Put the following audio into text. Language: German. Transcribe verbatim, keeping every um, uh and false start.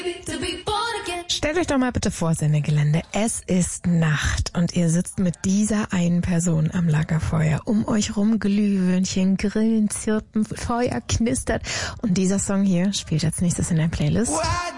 Stellt euch doch mal bitte vor, Sendegelände, es ist Nacht und ihr sitzt mit dieser einen Person am Lagerfeuer. Um euch rum Glühwürmchen, Grillen, Zirpen, Feuer knistert und dieser Song hier spielt als nächstes in der Playlist.